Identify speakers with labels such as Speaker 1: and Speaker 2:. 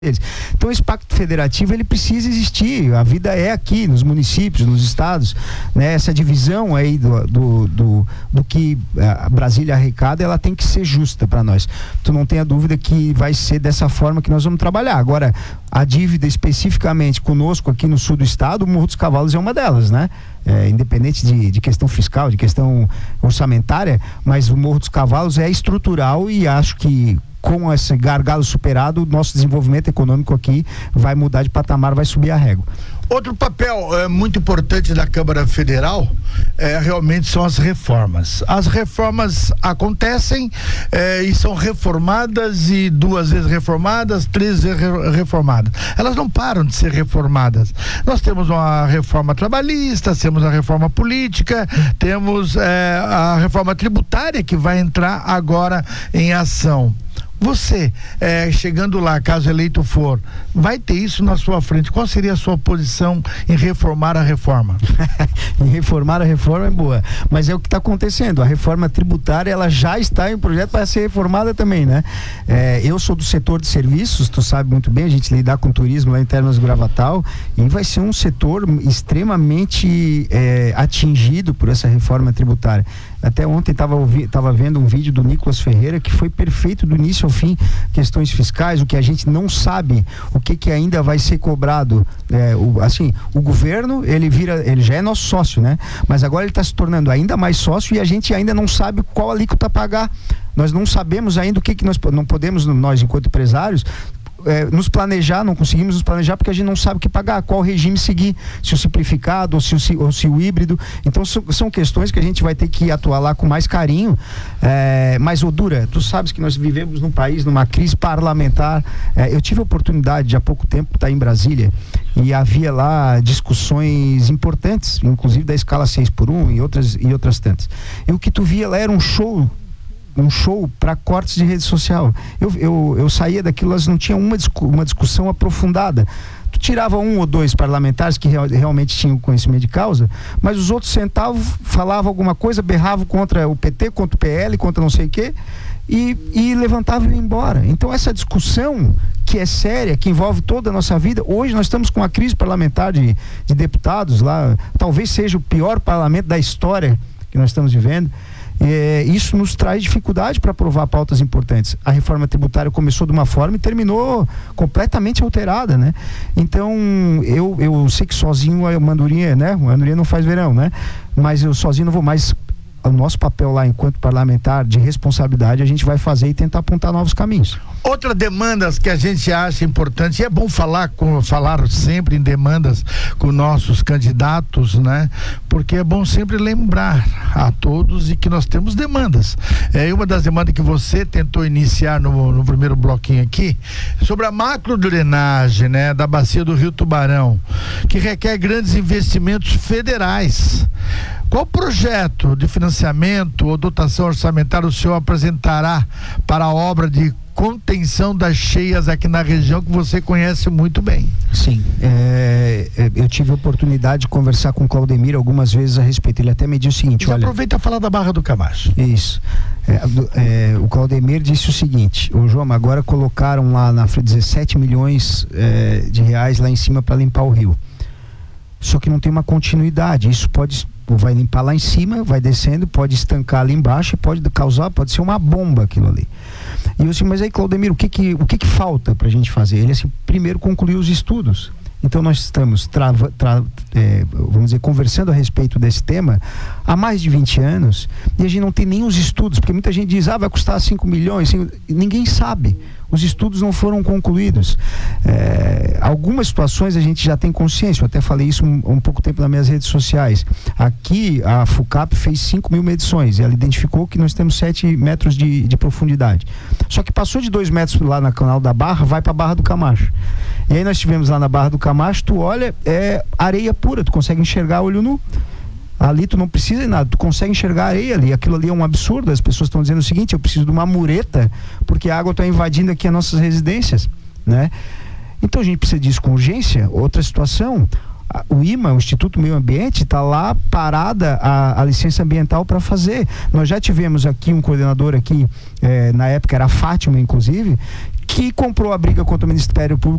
Speaker 1: deles. Então esse pacto federativo ele precisa existir, a vida é aqui nos municípios, nos estados, né? Essa divisão aí do que a Brasília arrecada, ela tem que ser justa para nós. Tu não tenha dúvida que vai ser dessa forma que nós vamos trabalhar. Agora, a dívida especificamente conosco aqui no sul do estado, o Morro dos Cavalos é uma delas, né? Independente de questão fiscal, de questão orçamentária, mas o Morro dos Cavalos é estrutural e acho que com esse gargalo superado, o nosso desenvolvimento econômico aqui vai mudar de patamar, vai subir a régua.
Speaker 2: Outro papel muito importante da Câmara Federal realmente são as reformas. As reformas acontecem e são reformadas e 2 vezes reformadas, 3 vezes reformadas. Elas não param de ser reformadas. Nós temos uma reforma trabalhista, temos a reforma política, temos a reforma tributária que vai entrar agora em ação. Você, chegando lá, caso eleito for, vai ter isso na sua frente. Qual seria a sua posição em reformar a reforma?
Speaker 1: Em reformar a reforma é boa, mas é o que está acontecendo. A reforma tributária, ela já está em projeto para ser reformada também, né? Eu sou do setor de serviços, tu sabe muito bem, a gente lidar com turismo lá em Termas do Gravatal, e vai ser um setor extremamente atingido por essa reforma tributária. Até ontem estava vendo um vídeo do Nicolas Ferreira que foi perfeito do início ao fim, questões fiscais, o que a gente não sabe, o que ainda vai ser cobrado. O governo, ele já é nosso sócio, né? Mas agora ele está se tornando ainda mais sócio e a gente ainda não sabe qual alíquota pagar. Nós não sabemos ainda o que nós não podemos, nós enquanto empresários, nos planejar, não conseguimos nos planejar porque a gente não sabe o que pagar, qual regime seguir, se o simplificado ou se o híbrido. Então são questões que a gente vai ter que atuar lá com mais carinho. Mas, Dura, tu sabes que nós vivemos num país, numa crise parlamentar. Eu tive a oportunidade de há pouco tempo estar em Brasília e havia lá discussões importantes, inclusive da escala 6x1 e outras tantas. E o que tu via lá era um show para cortes de rede social. Eu saía daquilo, elas não tinham uma discussão aprofundada. Tu tirava 1 ou 2 parlamentares que realmente tinham conhecimento de causa, mas os outros sentavam, falavam alguma coisa, berravam contra o PT, contra o PL, contra não sei o quê, e levantavam e iam embora. Então essa discussão que é séria, que envolve toda a nossa vida, hoje nós estamos com uma crise parlamentar de deputados lá, talvez seja o pior parlamento da história que nós estamos vivendo. Isso nos traz dificuldade para aprovar pautas importantes. A reforma tributária começou de uma forma e terminou completamente alterada, né? Então, eu sei que sozinho a Mandurinha, né? O Mandurinha não faz verão, né? Mas eu sozinho não vou mais. O nosso papel lá enquanto parlamentar de responsabilidade a gente vai fazer e tentar apontar novos caminhos.
Speaker 2: Outra demandas que a gente acha importante, e é bom falar sempre em demandas com nossos candidatos, né? Porque é bom sempre lembrar a todos e que nós temos demandas. Uma das demandas que você tentou iniciar no primeiro bloquinho aqui, sobre a macrodrenagem, né? Da bacia do Rio Tubarão, que requer grandes investimentos federais. Qual projeto de financiamento ou dotação orçamentária o senhor apresentará para a obra de contenção das cheias aqui na região que você conhece muito bem?
Speaker 1: Sim, eu tive a oportunidade de conversar com o Claudemir algumas vezes a respeito. Ele até me disse o seguinte: olha,
Speaker 2: aproveita a falar da Barra do Camacho.
Speaker 1: Isso. O Claudemir disse o seguinte: João, agora colocaram lá na frente 17 milhões de reais lá em cima para limpar o rio. Só que não tem uma continuidade. Isso vai limpar lá em cima, vai descendo, pode estancar ali embaixo e pode ser uma bomba aquilo ali. E eu assim, mas aí, Claudemir, o que falta pra gente fazer? Ele assim, primeiro concluir os estudos. Então nós estamos vamos dizer, conversando a respeito desse tema há mais de 20 anos e a gente não tem nem os estudos, porque muita gente diz, vai custar 5 milhões, ninguém sabe. Os estudos não foram concluídos. Algumas situações a gente já tem consciência, eu até falei isso um pouco tempo nas minhas redes sociais. Aqui a FUCAP fez 5 mil medições e ela identificou que nós temos 7 metros de profundidade. Só que passou de 2 metros lá na Canal da Barra, vai para a Barra do Camacho. E aí nós tivemos lá na Barra do Camacho, tu olha, é areia pura, tu consegue enxergar a olho nu. Ali tu não precisa de nada, tu consegue enxergar a areia ali, aquilo ali é um absurdo. As pessoas estão dizendo o seguinte: eu preciso de uma mureta porque a água está invadindo aqui as nossas residências, né? Então a gente precisa disso com urgência. Outra situação, o IMA, o Instituto Meio Ambiente, está lá parada a licença ambiental para fazer. Nós já tivemos aqui um coordenador aqui, na época era a Fátima inclusive, que comprou a briga contra o Ministério Público